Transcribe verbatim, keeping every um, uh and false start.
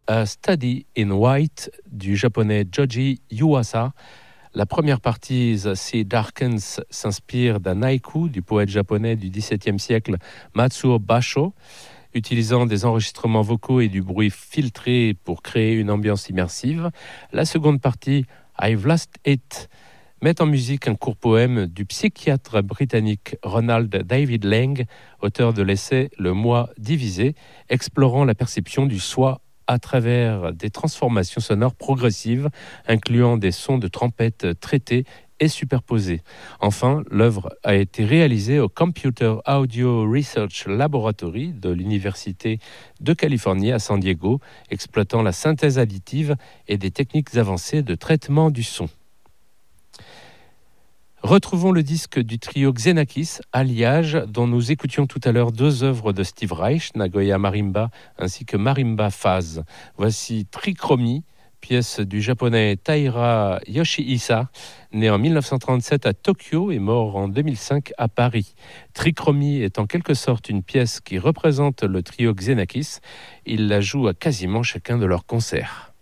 A Study in White du japonais Joji Yuasa. La première partie, The Sea Darkens, s'inspire d'un haïku du poète japonais du dix-septième siècle Matsuo Basho, utilisant des enregistrements vocaux et du bruit filtré pour créer une ambiance immersive. La seconde partie, I've Lost It, met en musique un court poème du psychiatre britannique Ronald David Lang, auteur de l'essai Le Moi divisé, explorant la perception du soi à travers des transformations sonores progressives, incluant des sons de trompette traités et superposés. Enfin, l'œuvre a été réalisée au Computer Audio Research Laboratory de l'Université de Californie à San Diego, exploitant la synthèse additive et des techniques avancées de traitement du son. Retrouvons le disque du trio Xenakis, Alliage, dont nous écoutions tout à l'heure deux œuvres de Steve Reich, Nagoya Marimba ainsi que Marimba Phase. Voici Trichromie, pièce du japonais Taira Yoshihisa, né en dix-neuf cent trente-sept à Tokyo et mort en deux mille cinq à Paris. Trichromie est en quelque sorte une pièce qui représente le trio Xenakis. Ils la jouent à quasiment chacun de leurs concerts.